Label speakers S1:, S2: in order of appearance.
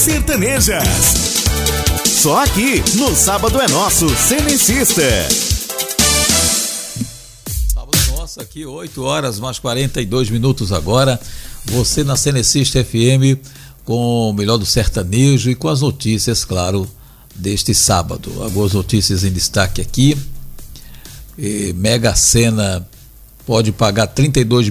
S1: sertanejas. Só aqui, no Sábado é Nosso, Cenecista.
S2: Sábado nosso aqui, 8 horas mais 42 minutos agora. Você na Cenecista FM com o melhor do sertanejo e com as notícias, claro, deste sábado. Algumas notícias em destaque aqui. Mega Sena pode pagar 32